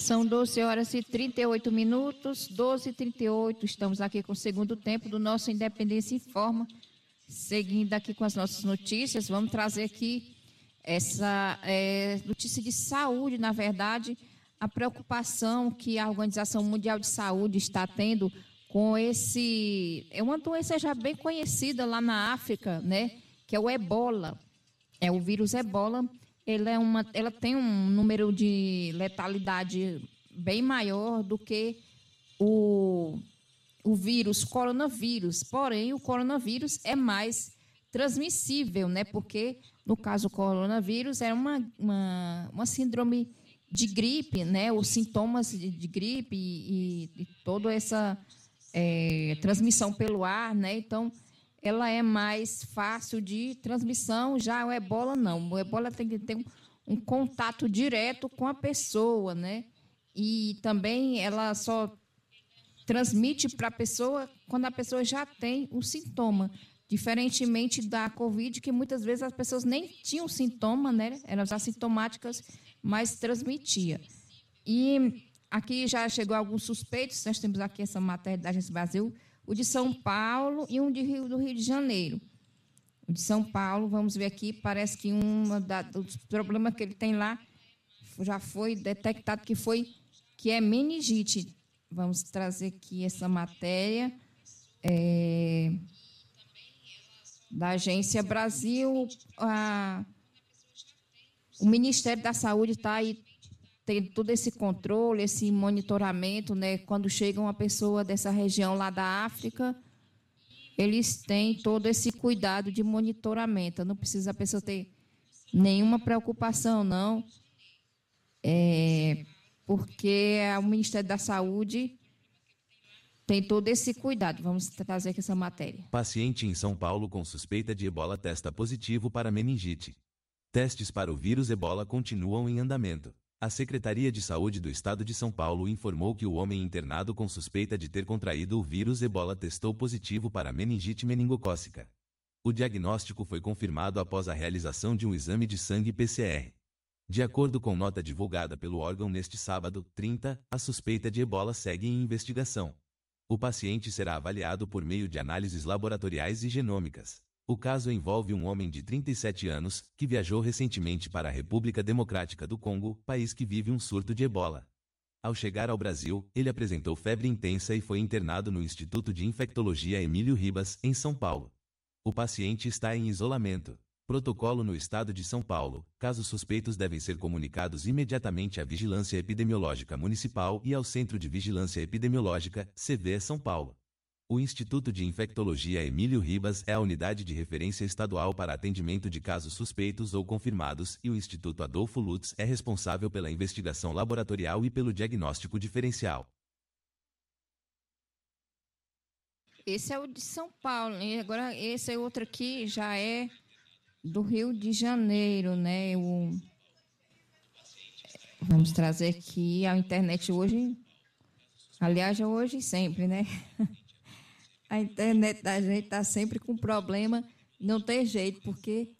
São 12 horas e 38 minutos, 12h38. Estamos aqui com o segundo tempo do nosso Independência Informa. Seguindo aqui com as nossas notícias, vamos trazer aqui essa notícia de saúde, na verdade, a preocupação que a Organização Mundial de Saúde está tendo com é uma doença já bem conhecida lá na África, né? Que é o Ebola. É o vírus Ebola. Ela tem um número de letalidade bem maior do que o vírus coronavírus. Porém, o coronavírus é mais transmissível, né? Porque, no caso, o coronavírus é uma síndrome de gripe, né? Os sintomas de gripe e toda essa transmissão pelo ar, né? Então, ela é mais fácil de transmissão, já o Ebola não. O Ebola tem que ter um contato direto com a pessoa, né? E também ela só transmite para a pessoa quando a pessoa já tem o sintoma. Diferentemente da Covid, que muitas vezes as pessoas nem tinham sintoma, né? Eram assintomáticas, mas transmitia. E aqui já chegou alguns suspeitos, nós temos aqui essa matéria da Agência Brasil, o de São Paulo e um do Rio de Janeiro. O de São Paulo, vamos ver aqui, parece que dos problemas que ele tem lá já foi detectado que é meningite. Vamos trazer aqui essa matéria da Agência Brasil. O Ministério da Saúde está aí, tem todo esse controle, esse monitoramento, né? Quando chega uma pessoa dessa região lá da África, eles têm todo esse cuidado de monitoramento. Não precisa a pessoa ter nenhuma preocupação, não. Porque o Ministério da Saúde tem todo esse cuidado. Vamos trazer aqui essa matéria. Paciente em São Paulo com suspeita de Ebola testa positivo para meningite. Testes para o vírus Ebola continuam em andamento. A Secretaria de Saúde do Estado de São Paulo informou que o homem internado com suspeita de ter contraído o vírus Ebola testou positivo para meningite meningocócica. O diagnóstico foi confirmado após a realização de um exame de sangue PCR. De acordo com nota divulgada pelo órgão neste sábado, 30, a suspeita de Ebola segue em investigação. O paciente será avaliado por meio de análises laboratoriais e genômicas. O caso envolve um homem de 37 anos, que viajou recentemente para a República Democrática do Congo, país que vive um surto de Ebola. Ao chegar ao Brasil, ele apresentou febre intensa e foi internado no Instituto de Infectologia Emílio Ribas, em São Paulo. O paciente está em isolamento. Protocolo no estado de São Paulo: casos suspeitos devem ser comunicados imediatamente à Vigilância Epidemiológica Municipal e ao Centro de Vigilância Epidemiológica, CV São Paulo. O Instituto de Infectologia Emílio Ribas é a unidade de referência estadual para atendimento de casos suspeitos ou confirmados e o Instituto Adolfo Lutz é responsável pela investigação laboratorial e pelo diagnóstico diferencial. Esse é o de São Paulo, e agora esse é outro aqui, já é do Rio de Janeiro, né? Vamos trazer aqui a internet hoje, aliás, hoje e sempre, né? A internet da gente está sempre com problema, não tem jeito, porque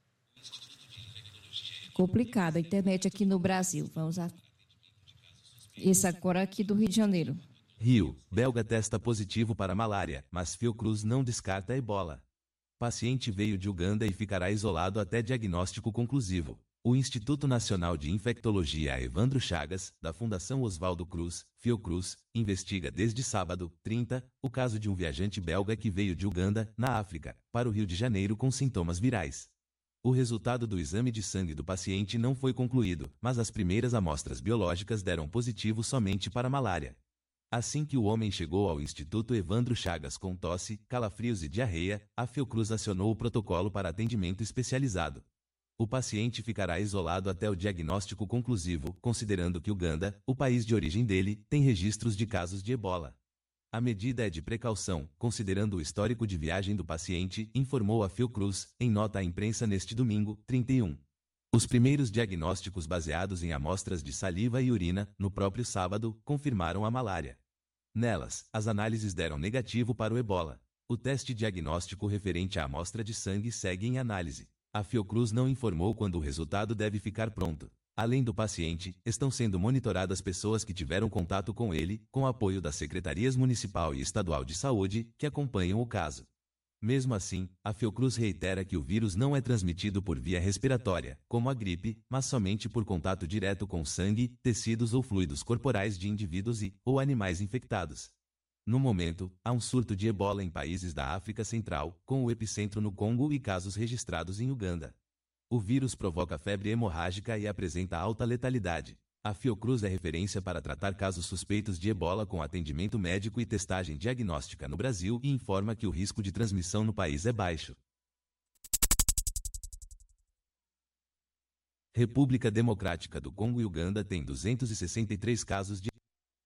é complicado a internet aqui no Brasil. Vamos a esse agora aqui do Rio de Janeiro. Rio, belga testa positivo para malária, mas Fiocruz não descarta Ebola. Paciente veio de Uganda e ficará isolado até diagnóstico conclusivo. O Instituto Nacional de Infectologia Evandro Chagas, da Fundação Oswaldo Cruz, Fiocruz, investiga desde sábado, 30, o caso de um viajante belga que veio de Uganda, na África, para o Rio de Janeiro com sintomas virais. O resultado do exame de sangue do paciente não foi concluído, mas as primeiras amostras biológicas deram positivo somente para malária. Assim que o homem chegou ao Instituto Evandro Chagas com tosse, calafrios e diarreia, a Fiocruz acionou o protocolo para atendimento especializado. O paciente ficará isolado até o diagnóstico conclusivo, considerando que Uganda, o país de origem dele, tem registros de casos de Ebola. A medida é de precaução, considerando o histórico de viagem do paciente, informou a Fiocruz, em nota à imprensa neste domingo, 31. Os primeiros diagnósticos baseados em amostras de saliva e urina, no próprio sábado, confirmaram a malária. Nelas, as análises deram negativo para o Ebola. O teste diagnóstico referente à amostra de sangue segue em análise. A Fiocruz não informou quando o resultado deve ficar pronto. Além do paciente, estão sendo monitoradas pessoas que tiveram contato com ele, com apoio das secretarias municipal e estadual de saúde, que acompanham o caso. Mesmo assim, a Fiocruz reitera que o vírus não é transmitido por via respiratória, como a gripe, mas somente por contato direto com sangue, tecidos ou fluidos corporais de indivíduos ou animais infectados. No momento, há um surto de ebola em países da África Central, com o epicentro no Congo e casos registrados em Uganda. O vírus provoca febre hemorrágica e apresenta alta letalidade. A Fiocruz é referência para tratar casos suspeitos de ebola com atendimento médico e testagem diagnóstica no Brasil e informa que o risco de transmissão no país é baixo. República Democrática do Congo e Uganda têm 263 casos de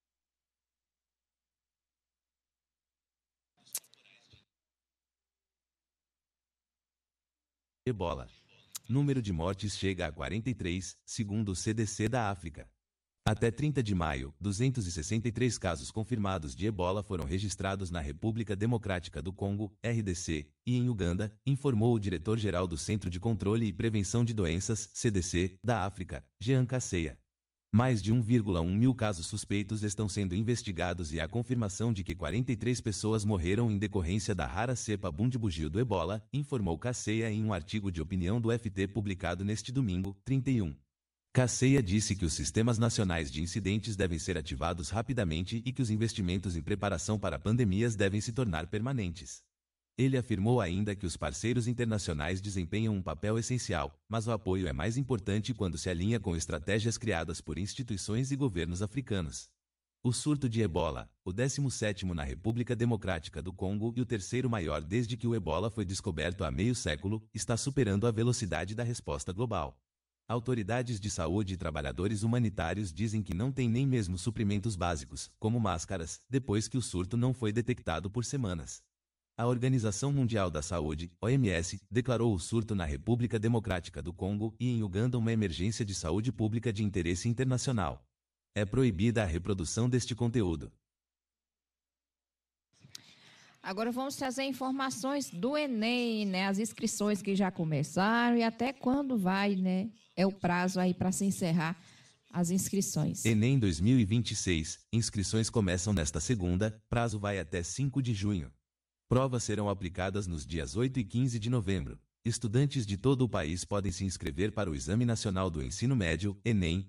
ebola. Número de mortes chega a 43, segundo o CDC da África. Até 30 de maio, 263 casos confirmados de ebola foram registrados na República Democrática do Congo, RDC, e em Uganda, informou o diretor-geral do Centro de Controle e Prevenção de Doenças, CDC, da África, Jean Kaseya. Mais de 1,1 mil casos suspeitos estão sendo investigados e há confirmação de que 43 pessoas morreram em decorrência da rara cepa bundibugyo do ebola, informou Kaseya em um artigo de opinião do FT publicado neste domingo, 31. Kaseya disse que os sistemas nacionais de incidentes devem ser ativados rapidamente e que os investimentos em preparação para pandemias devem se tornar permanentes. Ele afirmou ainda que os parceiros internacionais desempenham um papel essencial, mas o apoio é mais importante quando se alinha com estratégias criadas por instituições e governos africanos. O surto de ebola, o 17º na República Democrática do Congo e o terceiro maior desde que o ebola foi descoberto há meio século, está superando a velocidade da resposta global. Autoridades de saúde e trabalhadores humanitários dizem que não têm nem mesmo suprimentos básicos, como máscaras, depois que o surto não foi detectado por semanas. A Organização Mundial da Saúde, OMS, declarou o surto na República Democrática do Congo e em Uganda uma emergência de saúde pública de interesse internacional. É proibida a reprodução deste conteúdo. Agora vamos trazer informações do Enem, né? As inscrições que já começaram e até quando vai, né? É o prazo aí para se encerrar as inscrições. Enem 2026, inscrições começam nesta segunda, prazo vai até 5 de junho. Provas serão aplicadas nos dias 8 e 15 de novembro. Estudantes de todo o país podem se inscrever para o Exame Nacional do Ensino Médio, Enem,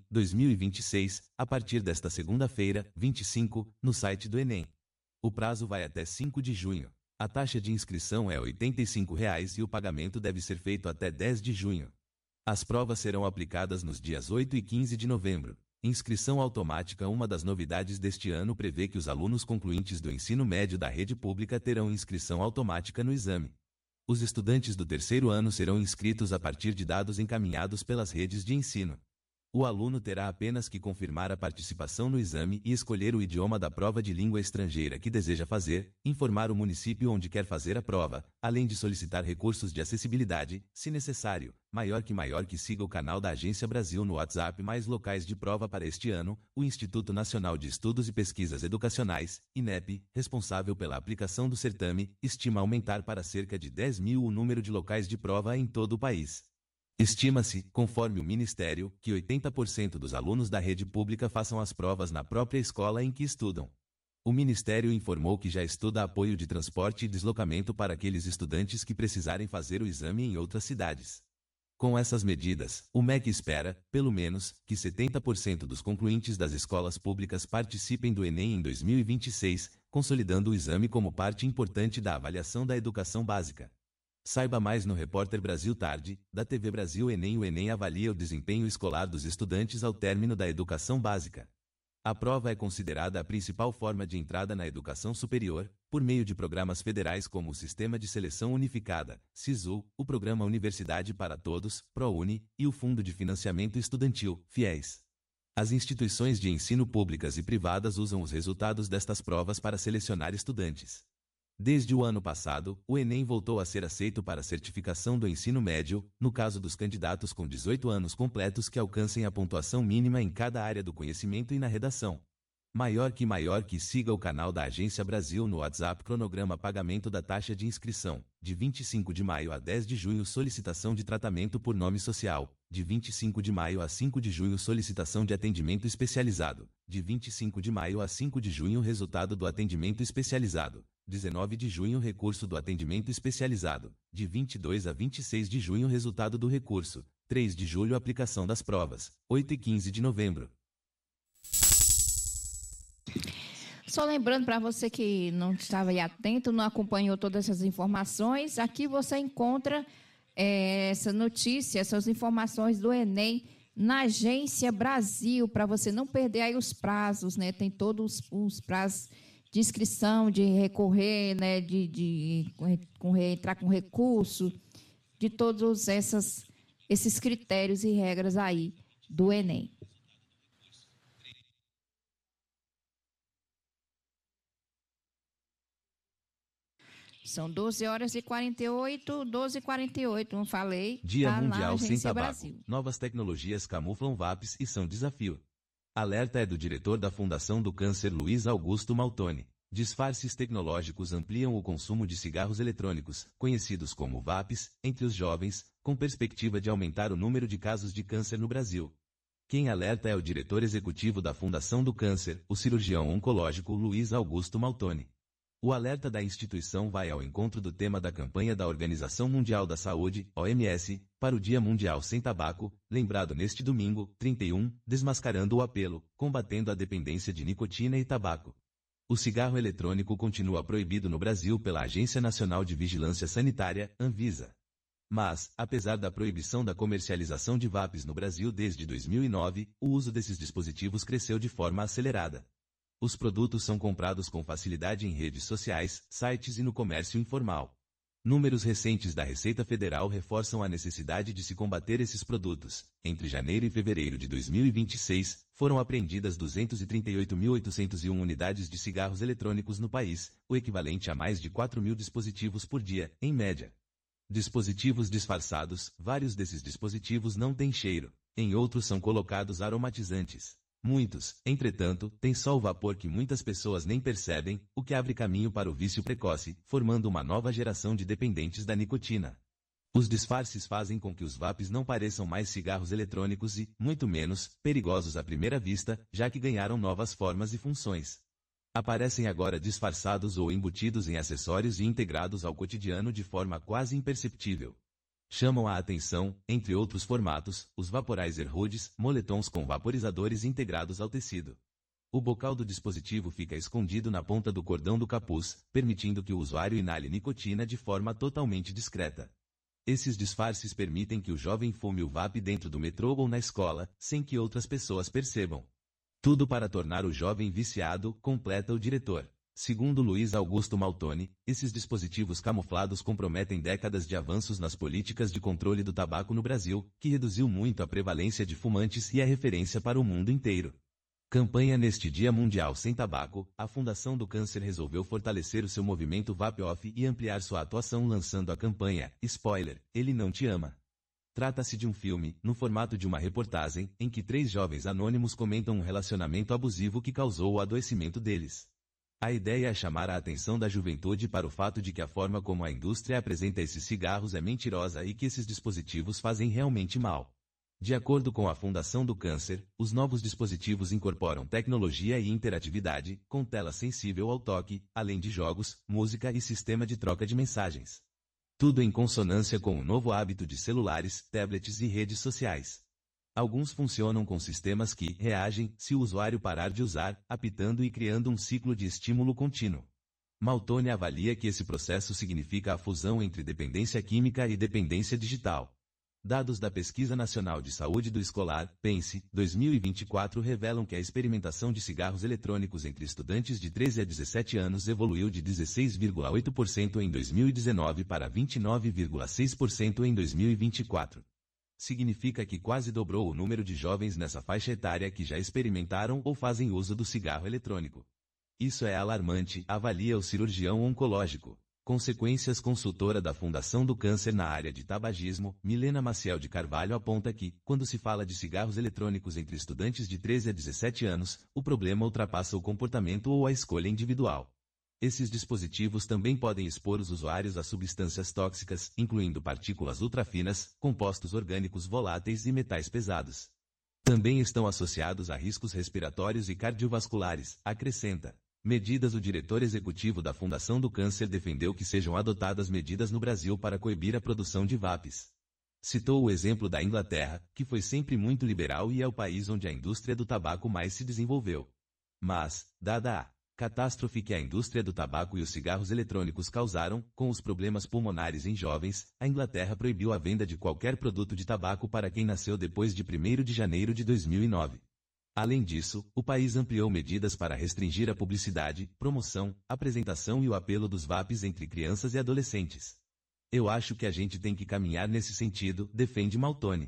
2026, a partir desta segunda-feira, 25, no site do Enem. O prazo vai até 5 de junho. A taxa de inscrição é R$ 85,00 e o pagamento deve ser feito até 10 de junho. As provas serão aplicadas nos dias 8 e 15 de novembro. Inscrição automática. Uma das novidades deste ano prevê que os alunos concluintes do ensino médio da rede pública terão inscrição automática no exame. Os estudantes do terceiro ano serão inscritos a partir de dados encaminhados pelas redes de ensino. O aluno terá apenas que confirmar a participação no exame e escolher o idioma da prova de língua estrangeira que deseja fazer, informar o município onde quer fazer a prova, além de solicitar recursos de acessibilidade, se necessário. Maior que siga o canal da Agência Brasil no WhatsApp. Mais locais de prova para este ano. O Instituto Nacional de Estudos e Pesquisas Educacionais, INEP, responsável pela aplicação do certame, estima aumentar para cerca de 10 mil o número de locais de prova em todo o país. Estima-se, conforme o Ministério, que 80% dos alunos da rede pública façam as provas na própria escola em que estudam. O Ministério informou que já estuda apoio de transporte e deslocamento para aqueles estudantes que precisarem fazer o exame em outras cidades. Com essas medidas, o MEC espera, pelo menos, que 70% dos concluintes das escolas públicas participem do Enem em 2026, consolidando o exame como parte importante da avaliação da educação básica. Saiba mais no Repórter Brasil Tarde, da TV Brasil Enem. O Enem avalia o desempenho escolar dos estudantes ao término da educação básica. A prova é considerada a principal forma de entrada na educação superior, por meio de programas federais como o Sistema de Seleção Unificada, SISU, o Programa Universidade para Todos, ProUni, e o Fundo de Financiamento Estudantil, FIES. As instituições de ensino públicas e privadas usam os resultados destas provas para selecionar estudantes. Desde o ano passado, o Enem voltou a ser aceito para certificação do ensino médio, no caso dos candidatos com 18 anos completos que alcancem a pontuação mínima em cada área do conhecimento e na redação. Maior que siga o canal da Agência Brasil no WhatsApp. Cronograma: pagamento da taxa de inscrição, de 25 de maio a 10 de junho. Solicitação de tratamento por nome social, de 25 de maio a 5 de junho solicitação de atendimento especializado, de 25 de maio a 5 de junho resultado do atendimento especializado, 19 de junho recurso do atendimento especializado, de 22 a 26 de junho resultado do recurso, 3 de julho aplicação das provas, 8 e 15 de novembro. Só lembrando para você que não estava aí atento, não acompanhou todas essas informações, aqui você encontra essa notícia, essas informações do Enem na Agência Brasil, para você não perder aí os prazos, né? Tem todos os prazos de inscrição, de recorrer, né? de entrar com recurso, de todos esses critérios e regras aí do Enem. São 12h48, 12h48, não falei. Dia tá Mundial Sem Tabaco. Brasil. Novas tecnologias camuflam vapes e são desafio. Alerta é do diretor da Fundação do Câncer Luiz Augusto Maltoni. Disfarces tecnológicos ampliam o consumo de cigarros eletrônicos, conhecidos como vapes, entre os jovens, com perspectiva de aumentar o número de casos de câncer no Brasil. Quem alerta é o diretor executivo da Fundação do Câncer, o cirurgião oncológico Luiz Augusto Maltoni. O alerta da instituição vai ao encontro do tema da campanha da Organização Mundial da Saúde, OMS, para o Dia Mundial Sem Tabaco, lembrado neste domingo, 31, desmascarando o apelo, combatendo a dependência de nicotina e tabaco. O cigarro eletrônico continua proibido no Brasil pela Agência Nacional de Vigilância Sanitária, Anvisa. Mas, apesar da proibição da comercialização de vapes no Brasil desde 2009, o uso desses dispositivos cresceu de forma acelerada. Os produtos são comprados com facilidade em redes sociais, sites e no comércio informal. Números recentes da Receita Federal reforçam a necessidade de se combater esses produtos. Entre janeiro e fevereiro de 2026, foram apreendidas 238.801 unidades de cigarros eletrônicos no país, o equivalente a mais de 4.000 dispositivos por dia, em média. Dispositivos disfarçados, vários desses dispositivos não têm cheiro, em outros são colocados aromatizantes. Muitos, entretanto, têm só o vapor que muitas pessoas nem percebem, o que abre caminho para o vício precoce, formando uma nova geração de dependentes da nicotina. Os disfarces fazem com que os vapes não pareçam mais cigarros eletrônicos e, muito menos, perigosos à primeira vista, já que ganharam novas formas e funções. Aparecem agora disfarçados ou embutidos em acessórios e integrados ao cotidiano de forma quase imperceptível. Chamam a atenção, entre outros formatos, os vaporizer hoods, moletons com vaporizadores integrados ao tecido. O bocal do dispositivo fica escondido na ponta do cordão do capuz, permitindo que o usuário inale nicotina de forma totalmente discreta. Esses disfarces permitem que o jovem fume o vape dentro do metrô ou na escola, sem que outras pessoas percebam. Tudo para tornar o jovem viciado, completa o diretor. Segundo Luiz Augusto Maltoni, esses dispositivos camuflados comprometem décadas de avanços nas políticas de controle do tabaco no Brasil, que reduziu muito a prevalência de fumantes e é referência para o mundo inteiro. Campanha neste Dia Mundial Sem Tabaco, a Fundação do Câncer resolveu fortalecer o seu movimento Vape Off e ampliar sua atuação lançando a campanha Spoiler, Ele Não Te Ama. Trata-se de um filme, no formato de uma reportagem, em que 3 jovens anônimos comentam um relacionamento abusivo que causou o adoecimento deles. A ideia é chamar a atenção da juventude para o fato de que a forma como a indústria apresenta esses cigarros é mentirosa e que esses dispositivos fazem realmente mal. De acordo com a Fundação do Câncer, os novos dispositivos incorporam tecnologia e interatividade, com tela sensível ao toque, além de jogos, música e sistema de troca de mensagens. Tudo em consonância com o novo hábito de celulares, tablets e redes sociais. Alguns funcionam com sistemas que reagem se o usuário parar de usar, apitando e criando um ciclo de estímulo contínuo. Maltoni avalia que esse processo significa a fusão entre dependência química e dependência digital. Dados da Pesquisa Nacional de Saúde do Escolar, PENSE, 2024 revelam que a experimentação de cigarros eletrônicos entre estudantes de 13 a 17 anos evoluiu de 16,8% em 2019 para 29,6% em 2024. Significa que quase dobrou o número de jovens nessa faixa etária que já experimentaram ou fazem uso do cigarro eletrônico. Isso é alarmante, avalia o cirurgião oncológico. Consequências. Consultora da Fundação do Câncer na área de tabagismo, Milena Maciel de Carvalho aponta que, quando se fala de cigarros eletrônicos entre estudantes de 13 a 17 anos, o problema ultrapassa o comportamento ou a escolha individual. Esses dispositivos também podem expor os usuários a substâncias tóxicas, incluindo partículas ultrafinas, compostos orgânicos voláteis e metais pesados. Também estão associados a riscos respiratórios e cardiovasculares, acrescenta. O diretor executivo da Fundação do Câncer defendeu que sejam adotadas medidas no Brasil para coibir a produção de vapes. Citou o exemplo da Inglaterra, que foi sempre muito liberal e é o país onde a indústria do tabaco mais se desenvolveu. Mas, dada a catástrofe que a indústria do tabaco e os cigarros eletrônicos causaram, com os problemas pulmonares em jovens, a Inglaterra proibiu a venda de qualquer produto de tabaco para quem nasceu depois de 1º de janeiro de 2009. Além disso, o país ampliou medidas para restringir a publicidade, promoção, apresentação e o apelo dos vapes entre crianças e adolescentes. Eu acho que a gente tem que caminhar nesse sentido, defende Maltoni.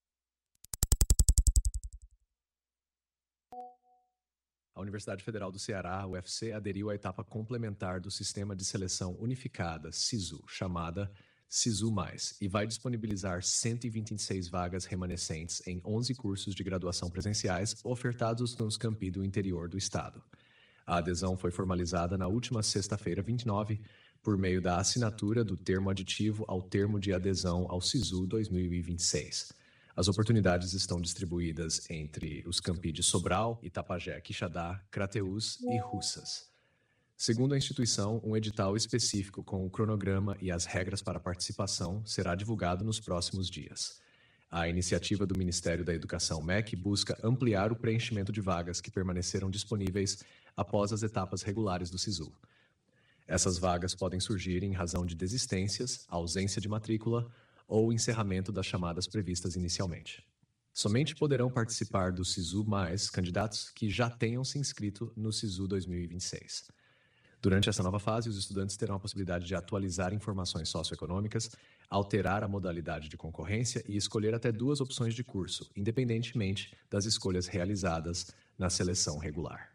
A Universidade Federal do Ceará, UFC, aderiu à etapa complementar do Sistema de Seleção Unificada, SISU, chamada SISU+, e vai disponibilizar 126 vagas remanescentes em 11 cursos de graduação presenciais ofertados nos campi do interior do estado. A adesão foi formalizada na última sexta-feira, 29, por meio da assinatura do termo aditivo ao termo de adesão ao SISU 2026. As oportunidades estão distribuídas entre os campi de Sobral, Itapajé, Quixadá, Crateús e Russas. Segundo a instituição, um edital específico com o cronograma e as regras para participação será divulgado nos próximos dias. A iniciativa do Ministério da Educação, MEC, busca ampliar o preenchimento de vagas que permaneceram disponíveis após as etapas regulares do SISU. Essas vagas podem surgir em razão de desistências, ausência de matrícula ou encerramento das chamadas previstas inicialmente. Somente poderão participar do SISU+, candidatos que já tenham se inscrito no SISU 2026. Durante essa nova fase, os estudantes terão a possibilidade de atualizar informações socioeconômicas, alterar a modalidade de concorrência e escolher até 2 opções de curso, independentemente das escolhas realizadas na seleção regular.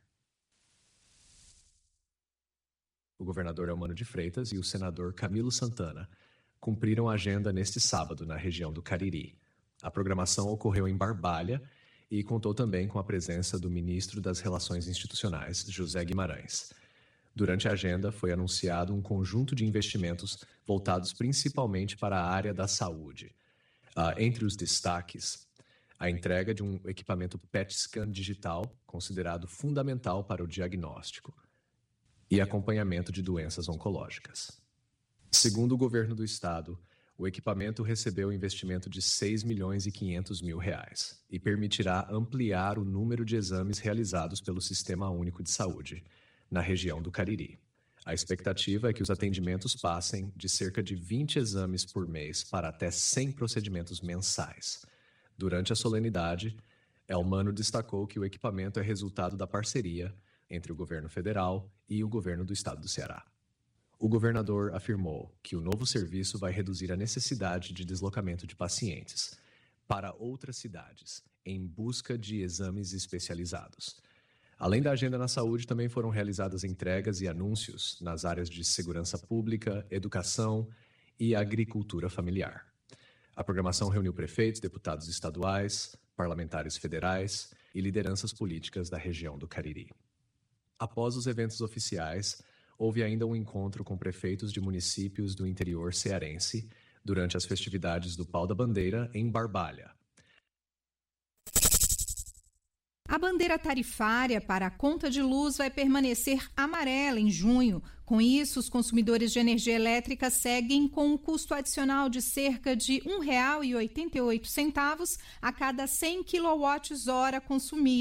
O governador Eumano de Freitas e o senador Camilo Santana cumpriram a agenda neste sábado na região do Cariri. A programação ocorreu em Barbalha e contou também com a presença do ministro das Relações Institucionais, José Guimarães. Durante a agenda, foi anunciado um conjunto de investimentos voltados principalmente para a área da saúde. Entre os destaques, a entrega de um equipamento PET scan digital, considerado fundamental para o diagnóstico, e acompanhamento de doenças oncológicas. Segundo o governo do estado, o equipamento recebeu investimento de R$ 6.500.000 e permitirá ampliar o número de exames realizados pelo Sistema Único de Saúde na região do Cariri. A expectativa é que os atendimentos passem de cerca de 20 exames por mês para até 100 procedimentos mensais. Durante a solenidade, Eumano destacou que o equipamento é resultado da parceria entre o governo federal e o governo do estado do Ceará. O governador afirmou que o novo serviço vai reduzir a necessidade de deslocamento de pacientes para outras cidades em busca de exames especializados. Além da agenda na saúde, também foram realizadas entregas e anúncios nas áreas de segurança pública, educação e agricultura familiar. A programação reuniu prefeitos, deputados estaduais, parlamentares federais e lideranças políticas da região do Cariri. Após os eventos oficiais, houve ainda um encontro com prefeitos de municípios do interior cearense durante as festividades do Pau da Bandeira em Barbalha. A bandeira tarifária para a conta de luz vai permanecer amarela em junho. Com isso, os consumidores de energia elétrica seguem com um custo adicional de cerca de R$ 1,88 a cada 100 kWh consumidos.